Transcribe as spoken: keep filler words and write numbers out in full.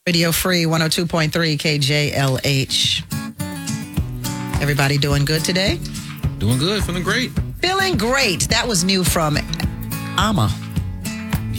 Radio Free one oh two point three K J L H. Everybody doing good today? Doing good, feeling great. Feeling great. That was new from Ama.